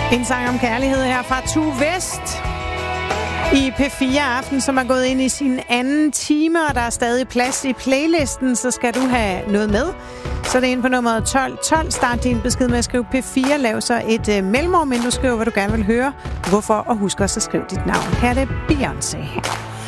En sang om kærlighed her fra Tue West i P4 Aften, som er gået ind i sin anden time, og der er stadig plads i playlisten, så skal du have noget med. Så det er ind på nummeret 1212. Start din besked med at skrive P4. Lav så et mellemrum, inden du skriver, hvad du gerne vil høre. Hvorfor? Og husk også at skrive dit navn. Her er det Beyoncé.